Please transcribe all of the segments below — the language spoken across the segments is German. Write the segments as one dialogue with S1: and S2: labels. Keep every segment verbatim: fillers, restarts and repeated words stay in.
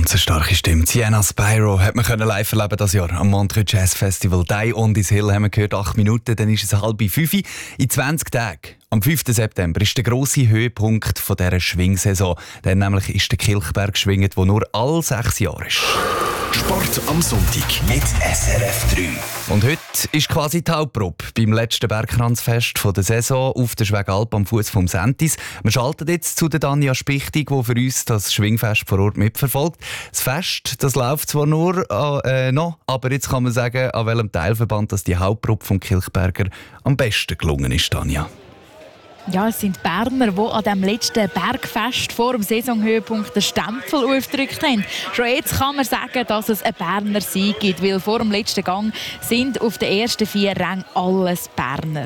S1: Ganz eine starke Stimme. Sienna Spyro hat man können live erleben das Jahr am Montreux Jazz Festival. «Die on this Hill» haben wir gehört, acht Minuten, dann ist es halb fünf. In zwanzig Tagen, am fünften September, ist der grosse Höhepunkt von dieser Schwingsaison. Dann nämlich ist der Kilchberg geschwingt, der nur alle sechs Jahre ist.
S2: Sport am Sonntag mit S R F drei.
S1: Und heute ist quasi die Hauptprobe beim letzten Bergkranzfest der Saison auf der Schwegalp am Fuß vom Sentis. Wir schalten jetzt zu der Danja Spichtig, die für uns das Schwingfest vor Ort mitverfolgt. Das Fest, das läuft zwar nur äh, noch, aber jetzt kann man sagen, an welchem Teilverband das die Hauptprobe vom Kilchberger am besten gelungen ist, Danja.
S3: Ja, es sind Berner, die an dem letzten Bergfest vor dem Saisonhöhepunkt den Stempel aufgedrückt haben. Schon jetzt kann man sagen, dass es einen Berner Sieg gibt, weil vor dem letzten Gang sind auf den ersten vier Rängen alles Berner.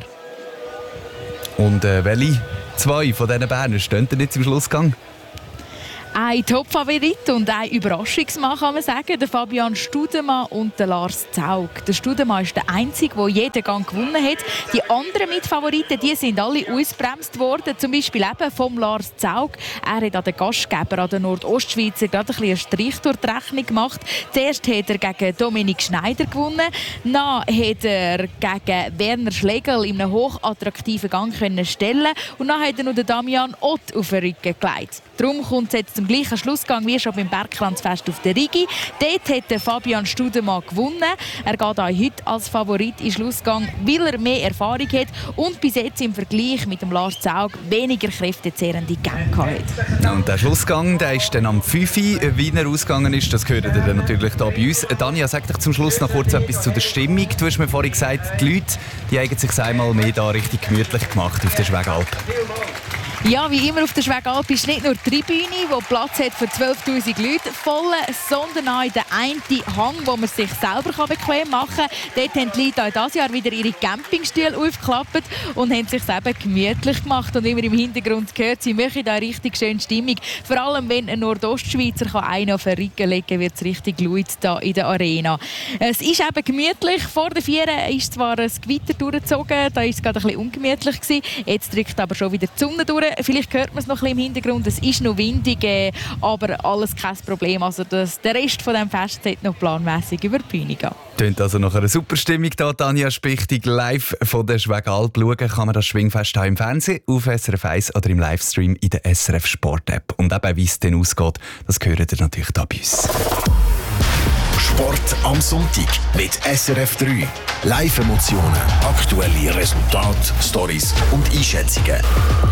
S1: Und äh, welche zwei von diesen Bernern stehen denn jetzt im Schlussgang?
S3: Ein Top-Favorit und ein Überraschungsmann, kann man sagen, der Fabian Studemann und der Lars Zaug. Der Studemann ist der Einzige, der jeden Gang gewonnen hat. Die anderen Mitfavoriten, die sind alle ausgebremst worden, zum Beispiel eben vom Lars Zaug. Er hat an den Gastgeber, an den Nordostschweizer, gerade ein bisschen einen Strich durch die Rechnung gemacht. Zuerst hat er gegen Dominik Schneider gewonnen, dann hat er gegen Werner Schlegel in einem hochattraktiven Gang können stellen und dann hat er noch den Damian Ott auf den Rücken gelegt. Darum kommt es jetzt zum gleichen Schlussgang wie schon beim Bergkranzfest auf der Rigi. Dort hat Fabian Studemann gewonnen. Er geht auch heute als Favorit in den Schlussgang, weil er mehr Erfahrung hat und bis jetzt im Vergleich mit dem Lars Zaug weniger kräftezehrende Gänge hat.
S1: Und der Schlussgang der ist dann am fünf Uhr. Wie er ausgegangen ist, das hört ihr dann natürlich hier bei uns. Danja, sag doch zum Schluss noch kurz etwas zu der Stimmung. Du hast mir vorhin gesagt, die Leute die haben sich einmal mehr da richtig gemütlich gemacht auf der Schwegalp.
S3: Ja, wie immer auf der Schwegalp ist nicht nur die Tribüne, die Platz hat für zwölftausend Leute voll, sondern auch der eine Hang, wo man sich selber bequem machen kann. Dort haben die Leute auch dieses Jahr wieder ihre Campingstühle aufgeklappt und haben sich eben gemütlich gemacht. Und wie man im Hintergrund gehört, sie machen da richtig schöne Stimmung. Vor allem, wenn ein Nordostschweizer einen auf den Rücken legen kann, wird es richtig laut hier in der Arena. Es ist eben gemütlich. Vor den Vieren ist zwar ein Gewitter durchgezogen, da war es gerade ein bisschen ungemütlich gewesen. Jetzt drückt aber schon wieder die Sonne durch. Vielleicht hört man es noch ein bisschen im Hintergrund, es ist noch windig, äh, aber alles kein Problem. Also das, der Rest von dem Fest sollte noch planmäßig über die Bühne gehen.
S1: Tönt also nach einer super Stimmung hier, Danja Spichtig, live von der Schwegalp. Schauen kann man das Schwingfest auch im Fernsehen, auf S R F eins oder im Livestream in der S R F Sport App. Und eben, wie es dann ausgeht, das hört ihr natürlich hier bei uns.
S2: Sport am Sonntag mit S R F drei. Live-Emotionen, aktuelle Resultate, Stories und Einschätzungen.